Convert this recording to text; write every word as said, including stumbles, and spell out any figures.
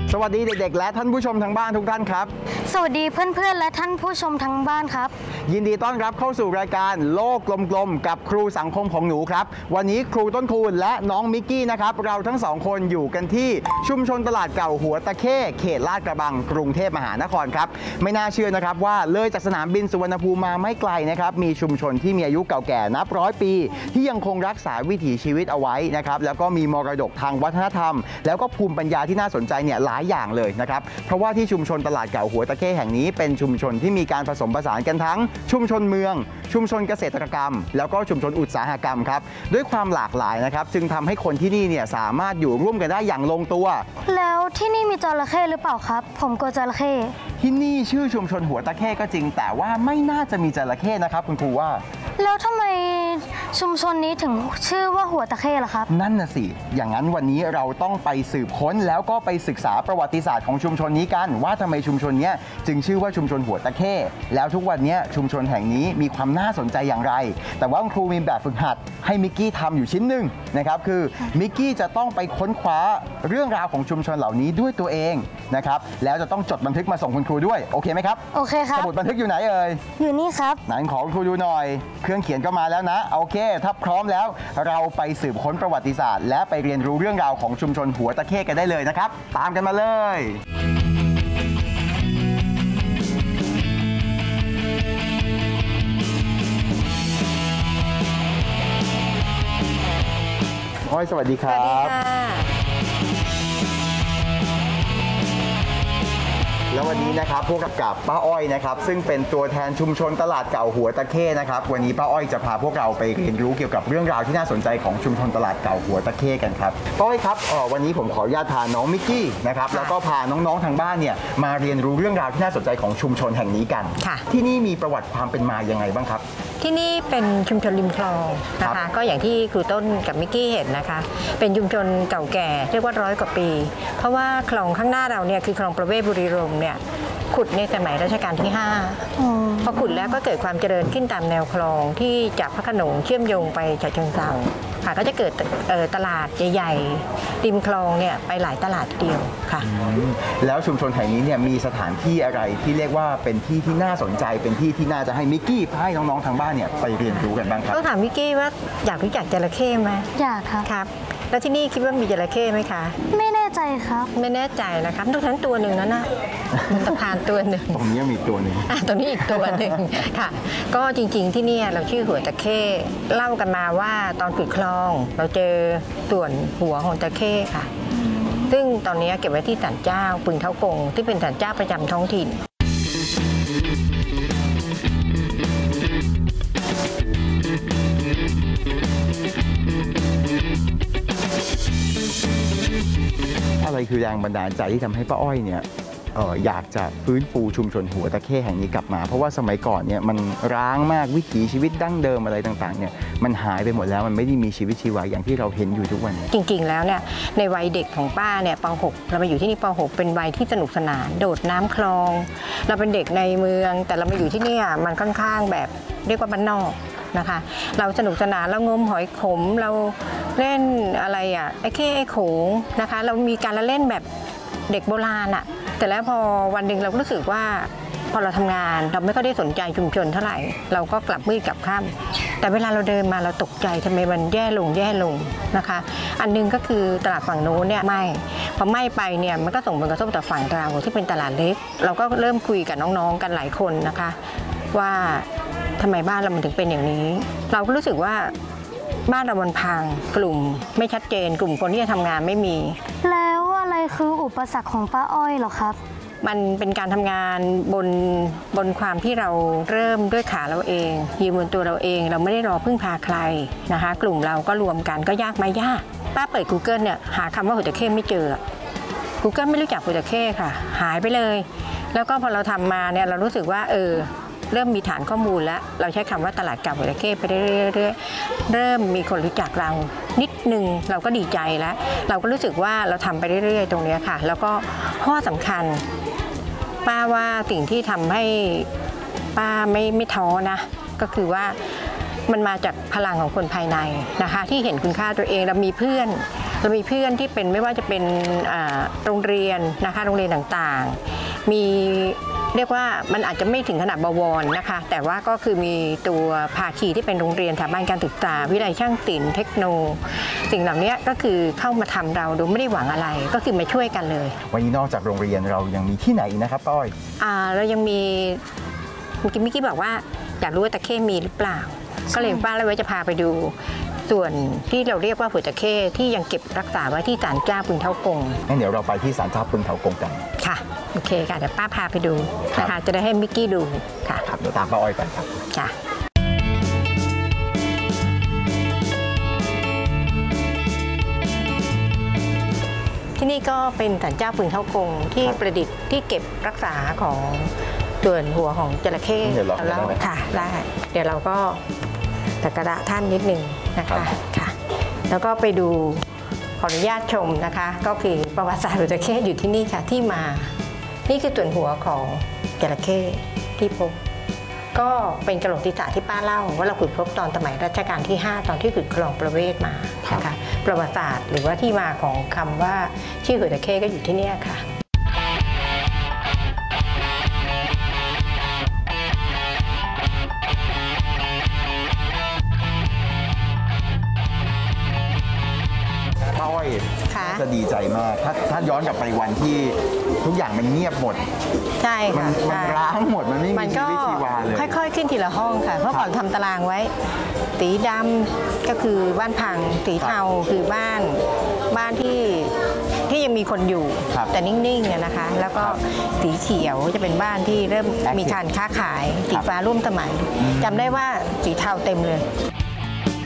สวัสดีเด็กๆและท่านผู้ชมทางบ้านทุกท่านครับสวัสดีเพื่อนๆและท่านผู้ชมทางบ้านครับยินดีต้อนรับเข้าสู่รายการโลกกลมๆกับครูสังคมของหนูครับวันนี้ครูต้นคูณและน้องมิกกี้นะครับเราทั้งสองคนอยู่กันที่ชุมชนตลาดเก่าหัวตะเข้เขตลาดกระบังกรุงเทพมหานครครับไม่น่าเชื่อนะครับว่าเลยจากสนามบินสุวรรณภูมิมาไม่ไกลนะครับมีชุมชนที่มีอายุเก่าแก่นับร้อยปีที่ยังคงรักษาวิถีชีวิตเอาไว้นะครับแล้วก็มีมรดกทางวัฒนธรรมแล้วก็ภูมิปัญญาที่น่าสนใจเนี่ยหลายอย่างเลยนะครับเพราะว่าที่ชุมชนตลาดเก่าหัวตะเข้แห่งนี้เป็นชุมชนที่มีการผสมผสานกันทั้งชุมชนเมืองชุมชนเกษตรกรรมแล้วก็ชุมชนอุตสาหกรรมครับด้วยความหลากหลายนะครับจึงทำให้คนที่นี่เนี่ยสามารถอยู่ร่วมกันได้อย่างลงตัวแล้วที่นี่มีจระเข้หรือเปล่าครับผมกลัวจระเข้ที่นี่ชื่อชุมชนหัวตะเข้ก็จริงแต่ว่าไม่น่าจะมีจระเข้นะครับคุณครูว่าแล้วทำไมชุมชนนี้ถึงชื่อว่าหัวตะเข้ล่ะครับนั่นน่ะสิอย่างนั้นวันนี้เราต้องไปสืบค้นแล้วก็ไปศึกษาประวัติศาสตร์ของชุมชนนี้กันว่าทำไมชุมชนนี้จึงชื่อว่าชุมชนหัวตะเข้แล้วทุกวันนี้ชุมชนแห่งนี้มีความน่าสนใจอย่างไรแต่ว่าครูมีแบบฝึกหัดให้มิกกี้ทำอยู่ชิ้นหนึ่งนะครับคือมิกกี้จะต้องไปค้นคว้าเรื่องราวของชุมชนเหล่านี้ด้วยตัวเองนะครับแล้วจะต้องจดบันทึกมาส่งคุณครูด้วยโอเคไหมครับโอเคครับสมุดบันทึกอยู่ไหนเอ่ยอยู่นี่ครับไหนขอคุณครูดูหน่อยเครื่องเขียนก็มาแล้วนะโอเคถ้าพร้อมแล้วเราไปสืบค้นประวัติศาสตร์และไปเรียนรู้เรื่องราวของชุมชนหัวตะเข้กันได้เลยนะครับตามกันมาเลยอ้อยสวัสดีครับแล้ววันนี้นะครับพวกกับป้าอ้อยนะครับซึ่งเป็นตัวแทนชุมชนตลาดเก่าหัวตะเข้นะครับวันนี้ป้าอ้อยจะพาพวกเราไปเรียนรู้เกี่ยวกับเรื่องราวที่น่าสนใจของชุมชนตลาดเก่าหัวตะเข้กันครับป้าอ้อยครับวันนี้ผมขออนุญาตพาน้องมิกกี้นะครับแล้วก็พาน้องๆทางบ้านเนี่ยมาเรียนรู้เรื่องราวที่น่าสนใจของชุมชนแห่งนี้กันที่นี่มีประวัติความเป็นมายังไงบ้างครับที่นี่เป็นชุมชนริมคลองนะคะก็อย่างที่ครูต้นกับมิกกี้เห็นนะคะเป็นชุมชนเก่าแก่เรียกว่าร้อยกว่าปีเพราะว่าคลองข้างหน้าเราเนี่ยคือคลองประเวศบุรีรัมย์เนี่ยขุดในสมัยรัชกาลที่ห้าพอขุดแล้วก็เกิดความเจริญขึ้นตามแนวคลองที่จากพระโขนงเชื่อมโยงไปฉะเชิงเทราค่ะก็จะเกิดตลาดใหญ่ๆริมคลองเนี่ยไปหลายตลาดเดียวค่ะแล้วชุมชนแห่งนี้เนี่ยมีสถานที่อะไรที่เรียกว่าเป็นที่ที่น่าสนใจเป็นที่ที่น่าจะให้มิกกี้ให้น้องๆทางบ้านเนี่ยไปเรียนรู้กันบ้างครับต้องถามมิกกี้ว่าอยากรู้จักจระเข้ไหมอยากครับครับแล้วที่นี่คิดว่ามีจระเข้ไหมคะไม่แน่ใจครับไม่แน่ใจนะครับทุกทั้งตัวหนึ่งนั่นนะมันตะพานตัวหนึ่งตรงนี้มีตัวหนึ่งอ่ะตรงนี้อีกตัวหนึ่งค่ะก็จริงๆที่นี่เราชื่อหัวตะเข้เล่ากันมาว่าตอนขุดคลองเราเจอส่วนหัวของตะเข้ค่ะซึ่งตอนนี้เก็บไว้ที่ศาลเจ้าปึงเท้ากงที่เป็นศาลเจ้าประจำท้องถิ่นอะไรคือแรงบันดาลใจที่ทำให้ป้าอ้อยเนี่ย เอ่อ อยากจะฟื้นฟูชุมชนหัวตะเข้แห่งนี้กลับมาเพราะว่าสมัยก่อนเนี่ยมันร้างมากวิถีชีวิตดั้งเดิมอะไรต่างๆเนี่ยมันหายไปหมดแล้วมันไม่ได้มีชีวิตชีวาอย่างที่เราเห็นอยู่ทุกวันนี้จริงๆแล้วเนี่ยในวัยเด็กของป้าเนี่ยป หก เรามาอยู่ที่นี่ป หก เป็นวัยที่สนุกสนานโดดน้ำคลองเราเป็นเด็กในเมืองแต่เรามาอยู่ที่นี่มันค่อนข้างแบบเรียกว่าบ้านนอกนะคะเราสนุกสนานเรางมหอยขมเราเล่นอะไรอ่ะไอ้เข้ไอ้โขงนะคะเรามีการละเล่นแบบเด็กโบราณอ่ะแต่แล้วพอวันหนึ่งเราก็รู้สึกว่าพอเราทำงานเราไม่ค่อยได้สนใจชุมชนเท่าไหร่เราก็กลับมืดกลับค่ำแต่เวลาเราเดินมาเราตกใจทำไมมันแย่ลงแย่ลงนะคะอันนึงก็คือตลาดฝั่งโน้นเนี่ยไม่พอไม่ไปเนี่ยมันก็ส่งผลกระทบต่อฝั่งเราที่เป็นตลาดเล็กเราก็เริ่มคุยกับน้องๆกันหลายคนนะคะว่าทำไมบ้านเรามันถึงเป็นอย่างนี้เราก็รู้สึกว่าบ้านเรามันพังกลุ่มไม่ชัดเจนกลุ่มคนที่จะทำงานไม่มีแล้วอะไรคืออุปสรรคของป้าอ้อยเหรอครับมันเป็นการทำงานบนบนความที่เราเริ่มด้วยขาเราเองยืนบนตัวเราเองเราไม่ได้รอพึ่งพาใครนะคะกลุ่มเราก็รวมกันก็ยากไหมยากป้าเปิด Google เนี่ยหาคำว่าหัวตะเข้ไม่เจอ Google ไม่รู้จักหัวตะเข้ค่ะหายไปเลยแล้วก็พอเราทำมาเนี่ยเรารู้สึกว่าเออเริ่มมีฐานข้อมูลแล้วเราใช้คำว่าตลาดเก่าหัวตะเข้ไปเรื่อยๆเริ่มมีคนรู้จักเรานิดนึงเราก็ดีใจแล้วเราก็รู้สึกว่าเราทำไปเรื่อยๆตรงนี้ค่ะแล้วก็ข้อสำคัญป้าว่าสิ่งที่ทำให้ป้าไม่ไม่ท้อนะก็คือว่ามันมาจากพลังของคนภายในนะคะที่เห็นคุณค่าตัวเองเรามีเพื่อนเรามีเพื่อนที่เป็นไม่ว่าจะเป็นอ่าโรงเรียนนะคะโรงเรียนต่างๆ มีเรียกว่ามันอาจจะไม่ถึงขนาดบวรนะคะ แต่ว่าก็คือมีตัวภาคีที่เป็นโรงเรียนสถาบันการศึกษาวิทยาลัยช่างศิลป์เทคโนสิ่งเหล่านี้ก็คือเข้ามาทำเราโดยไม่ได้หวังอะไรก็คือมาช่วยกันเลยวันนี้นอกจากโรงเรียนเรายังมีที่ไหนอีกนะครับป้าอ้อยอ่าเรายังมีเมื่อกี้มิกกี้บอกว่าอยากรู้ว่าตะเข้มีหรือเปล่า ก็เลยป้าเลยไว้จะพาไปดูส่วนที่เราเรียกว่าหัวตะเข้ที่ยังเก็บรักษาไว้ที่ศาลเจ้าปึงเท่ากงงั้นเดี๋ยวเราไปที่ศาลเจ้าปึงเถากงกันค่ะโอเคค่ะเดี๋ยวป้าพาไปดูครับนะคะจะได้ให้มิกกี้ดูค่ะครับเดี๋ยวตามป้าอ้อยไปครับค่ะ ที่นี่ก็เป็นศาลเจ้าปึงเท่ากงที่ครับประดิษฐ์ที่เก็บรักษาของส่วนหัวของจระเข้เดี๋ยวเราแล้วได้ไหมค่ะได้เดี๋ยวเราก็สักการะท่านนิดหนึ่งนะครัคะบค่ะแล้วก็ไปดูขออนุญาตชมนะคะ ก็คือประวัติศาสตร์จระเข้อยู่ที่นี่ค่ะที่มา นี่คือส่วนหัวของจระเข้ที่พบ ก็เป็นกระโหลกศีรษะที่ป้าเล่าว่าเราขุดพบตอนสมัยรัชกาลที่ ห้า ตอนที่ขุดคลองประเวศมานะคะประวัติศาสตร์หรือว่าที่มาของคำว่าชื่อหัวตะเข้ก็อยู่ที่เนี่ยค่ะป้าอ้อยค่ะจะดีใจมากถ้าถ้าย้อนกลับไปวันที่ทุกอย่างมันเงียบหมดใช่มัค่ะมันใช่ร้างหมดมันไม่มัมีนชีก็วิตชีวาเลยค่อยๆ ขึ้นทีละห้องค่ะ เพราะก่อนทำตารางไว้ สีดำก็คือบ้านพัง สีเทาคือบ้านบ้านที่ที่ยังมีคนอยู่ครับแต่นิ่งๆอะนะคะ แล้วก็สีเขียวจะเป็นบ้านที่เริ่ม Active มีการค้าขาย สีครับฟ้าร่วมสมัยจำได้ว่าสีเทาเต็มเลย